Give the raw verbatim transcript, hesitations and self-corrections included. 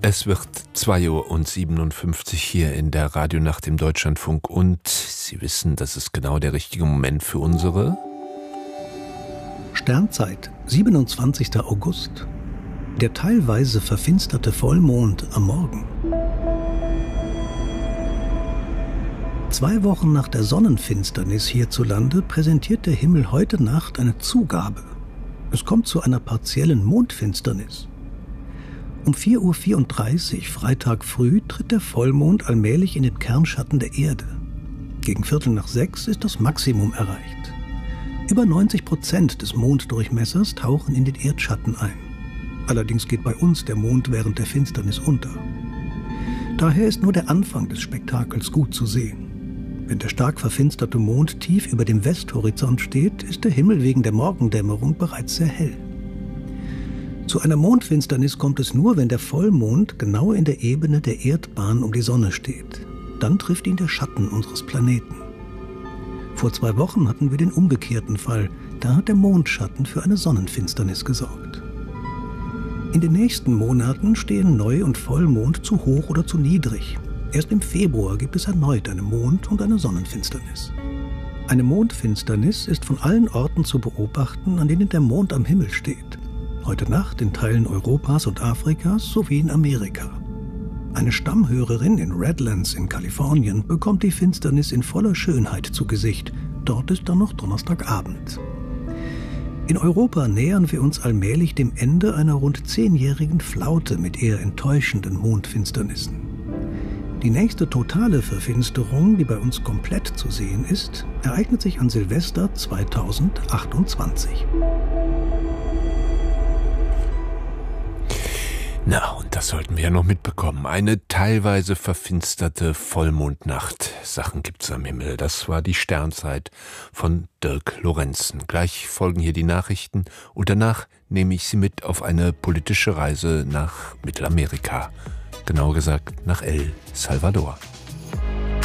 Es wird zwei Uhr und siebenundfünfzig hier in der Radionacht im Deutschlandfunk und Sie wissen, das ist genau der richtige Moment für unsere Sternzeit, siebenundzwanzigster August. Der teilweise verfinsterte Vollmond am Morgen. Zwei Wochen nach der Sonnenfinsternis hierzulande präsentiert der Himmel heute Nacht eine Zugabe. Es kommt zu einer partiellen Mondfinsternis. Um vier Uhr vierunddreißig Freitag früh tritt der Vollmond allmählich in den Kernschatten der Erde. Gegen Viertel nach sechs ist das Maximum erreicht. Über neunzig Prozent des Monddurchmessers tauchen in den Erdschatten ein. Allerdings geht bei uns der Mond während der Finsternis unter. Daher ist nur der Anfang des Spektakels gut zu sehen. Wenn der stark verfinsterte Mond tief über dem Westhorizont steht, ist der Himmel wegen der Morgendämmerung bereits sehr hell. Zu einer Mondfinsternis kommt es nur, wenn der Vollmond genau in der Ebene der Erdbahn um die Sonne steht. Dann trifft ihn der Schatten unseres Planeten. Vor zwei Wochen hatten wir den umgekehrten Fall. Da hat der Mondschatten für eine Sonnenfinsternis gesorgt. In den nächsten Monaten stehen Neu- und Vollmond zu hoch oder zu niedrig. Erst im Februar gibt es erneut eine Mond- und eine Sonnenfinsternis. Eine Mondfinsternis ist von allen Orten zu beobachten, an denen der Mond am Himmel steht. Heute Nacht in Teilen Europas und Afrikas sowie in Amerika. Eine Stammhörerin in Redlands in Kalifornien bekommt die Finsternis in voller Schönheit zu Gesicht. Dort ist dann noch Donnerstagabend. In Europa nähern wir uns allmählich dem Ende einer rund zehnjährigen Flaute mit eher enttäuschenden Mondfinsternissen. Die nächste totale Verfinsterung, die bei uns komplett zu sehen ist, ereignet sich an Silvester zweitausendachtundzwanzig. Na, und das sollten wir ja noch mitbekommen. Eine teilweise verfinsterte Vollmondnacht. Sachen gibt's am Himmel. Das war die Sternzeit von Dirk Lorenzen. Gleich folgen hier die Nachrichten und danach nehme ich Sie mit auf eine politische Reise nach Mittelamerika. Genauer gesagt nach El Salvador.